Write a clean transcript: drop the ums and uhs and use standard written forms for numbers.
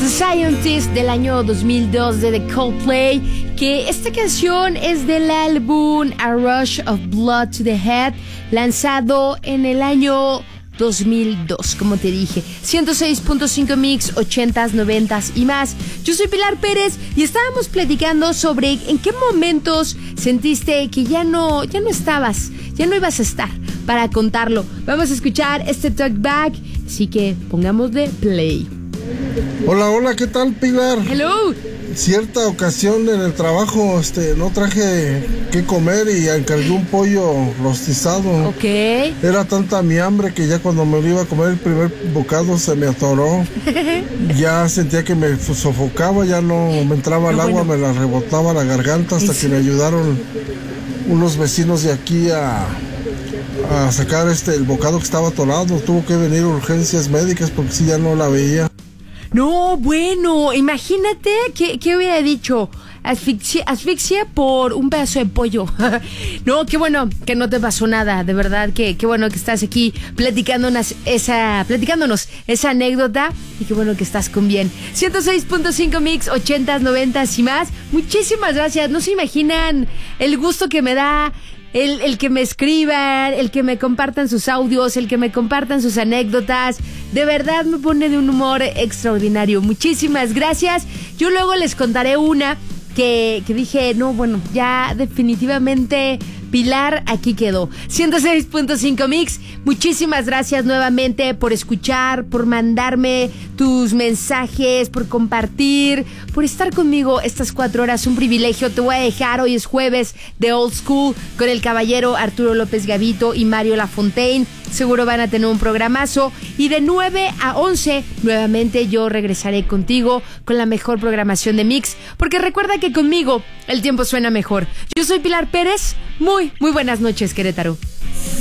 The Scientist del año 2002 de The Coldplay, que esta canción es del álbum A Rush of Blood to the Head, lanzado en el año 2002, como te dije. 106.5 Mix, 80s, 90s y más. Yo soy Pilar Pérez y estábamos platicando sobre en qué momentos sentiste que ya no estabas, ya no ibas a estar para contarlo. Vamos a escuchar este Talk Back, así que pongámosle play. Hola, ¿qué tal, Pilar? Hello. Cierta ocasión en el trabajo, no traje qué comer y encargué un pollo rostizado. Ok. Era tanta mi hambre que ya cuando me lo iba a comer el primer bocado se me atoró. Ya sentía que me sofocaba, ya no me entraba el agua, me la rebotaba la garganta hasta que me ayudaron unos vecinos de aquí a sacar el bocado que estaba atorado. Tuvo que venir urgencias médicas porque si ya no la veía. No, bueno, imagínate que hubiera dicho asfixia por un pedazo de pollo. No, qué bueno que no te pasó nada, de verdad, qué bueno que estás aquí platicándonos esa anécdota y qué bueno que estás con bien. 106.5 Mix, 80s, 90s y más. Muchísimas gracias, no se imaginan el gusto que me da el que me escriban, el que me compartan sus audios, el que me compartan sus anécdotas. De verdad me pone de un humor extraordinario. Muchísimas gracias. Yo luego les contaré una que dije, no, bueno, ya definitivamente Pilar aquí quedó. 106.5 Mix, muchísimas gracias nuevamente por escuchar, por mandarme tus mensajes, por compartir, por estar conmigo estas 4 horas. Un privilegio. Te voy a dejar, hoy es jueves de Old School con el caballero Arturo López Gavito y Mario Lafontaine. Seguro van a tener un programazo. Y de 9 a 11, nuevamente yo regresaré contigo con la mejor programación de Mix, porque recuerda que conmigo el tiempo suena mejor. Yo soy Pilar Pérez. Muy buenas noches, Querétaro.